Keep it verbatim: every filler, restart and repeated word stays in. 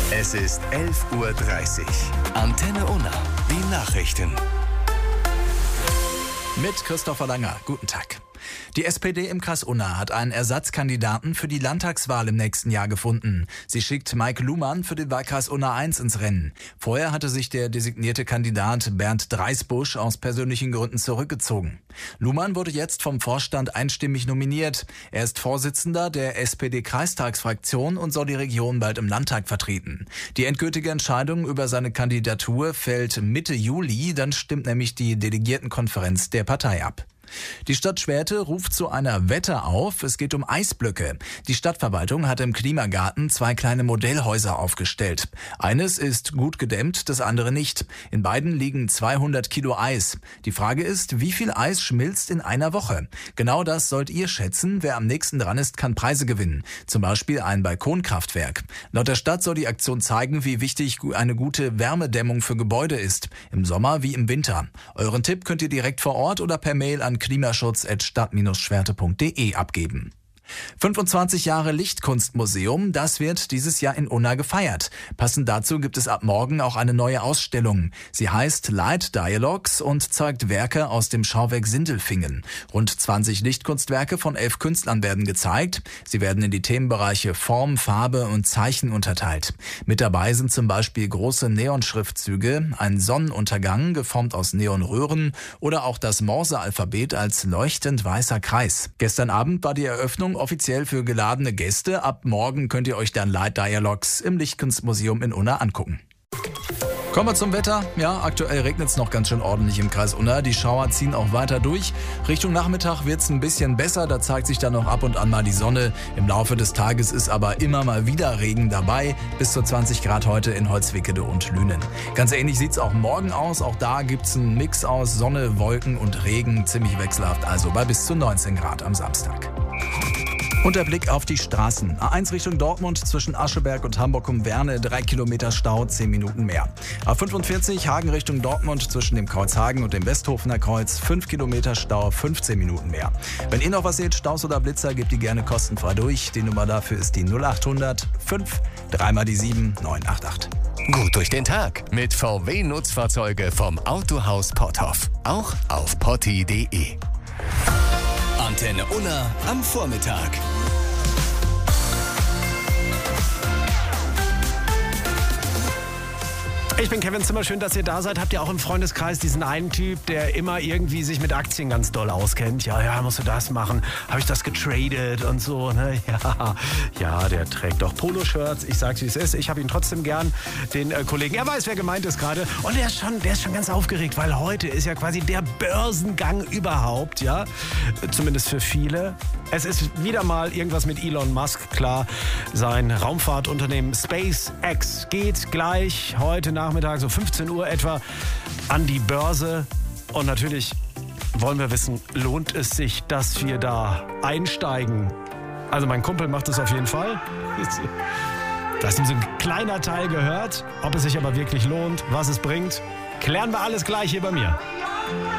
Es ist elf Uhr dreißig. Antenne Unna, die Nachrichten. Mit Christopher Langer. Guten Tag. Die S P D im Kreis Unna hat einen Ersatzkandidaten für die Landtagswahl im nächsten Jahr gefunden. Sie schickt Mike Luhmann für den Wahlkreis Unna eins ins Rennen. Vorher hatte sich der designierte Kandidat Bernd Dreisbusch aus persönlichen Gründen zurückgezogen. Luhmann wurde jetzt vom Vorstand einstimmig nominiert. Er ist Vorsitzender der S P D-Kreistagsfraktion und soll die Region bald im Landtag vertreten. Die endgültige Entscheidung über seine Kandidatur fällt Mitte Juli, dann stimmt nämlich die Delegiertenkonferenz der Partei ab. Die Stadt Schwerte ruft zu einer Wette auf. Es geht um Eisblöcke. Die Stadtverwaltung hat im Klimagarten zwei kleine Modellhäuser aufgestellt. Eines ist gut gedämmt, das andere nicht. In beiden liegen zweihundert Kilo Eis. Die Frage ist, wie viel Eis schmilzt in einer Woche? Genau das sollt ihr schätzen. Wer am nächsten dran ist, kann Preise gewinnen. Zum Beispiel ein Balkonkraftwerk. Laut der Stadt soll die Aktion zeigen, wie wichtig eine gute Wärmedämmung für Gebäude ist. Im Sommer wie im Winter. Euren Tipp könnt ihr direkt vor Ort oder per Mail an klimaschutz at stadt schwerte punkt de abgeben. fünfundzwanzig Jahre Lichtkunstmuseum, das wird dieses Jahr in Unna gefeiert. Passend dazu gibt es ab morgen auch eine neue Ausstellung. Sie heißt Light Dialogues und zeigt Werke aus dem Schauwerk Sindelfingen. Rund zwanzig Lichtkunstwerke von elf Künstlern werden gezeigt. Sie werden in die Themenbereiche Form, Farbe und Zeichen unterteilt. Mit dabei sind zum Beispiel große Neonschriftzüge, ein Sonnenuntergang geformt aus Neonröhren oder auch das Morse-Alphabet als leuchtend weißer Kreis. Gestern Abend war die Eröffnung offiziell für geladene Gäste. Ab morgen könnt ihr euch dann Light Dialogues im Lichtkunstmuseum in Unna angucken. Kommen wir zum Wetter. Ja, aktuell regnet es noch ganz schön ordentlich im Kreis Unna. Die Schauer ziehen auch weiter durch. Richtung Nachmittag wird es ein bisschen besser. Da zeigt sich dann noch ab und an mal die Sonne. Im Laufe des Tages ist aber immer mal wieder Regen dabei. Bis zu zwanzig Grad heute in Holzwickede und Lünen. Ganz ähnlich sieht es auch morgen aus. Auch da gibt es einen Mix aus Sonne, Wolken und Regen. Ziemlich wechselhaft, also bei bis zu neunzehn Grad am Samstag. Und der Blick auf die Straßen. A eins Richtung Dortmund zwischen Ascheberg und Hamburg um Werne, drei Kilometer Stau, zehn Minuten mehr. A fünfundvierzig Hagen Richtung Dortmund zwischen dem Kreuz Hagen und dem Westhofener Kreuz, fünf Kilometer Stau, fünfzehn Minuten mehr. Wenn ihr noch was seht, Staus oder Blitzer, gebt die gerne kostenfrei durch. Die Nummer dafür ist die null achthundert fünf, dreimal die sieben, neun acht acht. Gut durch den Tag mit V W-Nutzfahrzeuge vom Autohaus Potthoff. Auch auf potti punkt de. Antenne Unna am Vormittag. Ich bin Kevin Zimmer, schön, dass ihr da seid. Habt ihr auch im Freundeskreis diesen einen Typ, der immer irgendwie sich mit Aktien ganz doll auskennt? Ja, ja, musst du das machen? Habe ich das getradet und so, ne? Ja, ja, der trägt doch Poloshirts. Ich sag's, wie es ist. Ich habe ihn trotzdem gern, den äh, Kollegen. Er weiß, wer gemeint ist gerade. Und der ist schon, der ist schon ganz aufgeregt, weil heute ist ja quasi der Börsengang überhaupt, ja? Zumindest für viele. Es ist wieder mal irgendwas mit Elon Musk, klar. Sein Raumfahrtunternehmen SpaceX geht gleich heute Nachmittag, so fünfzehn Uhr etwa, an die Börse. Und natürlich wollen wir wissen, lohnt es sich, dass wir da einsteigen? Also mein Kumpel macht es auf jeden Fall. Da ist ihm so ein kleiner Teil gehört. Ob es sich aber wirklich lohnt, was es bringt, klären wir alles gleich hier bei mir.